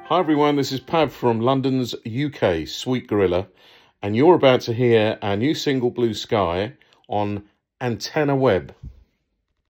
Hi everyone, this is Pav from London's UK Sweet Gorilla, and you're about to hear our new single Blue Sky on Antenna Web.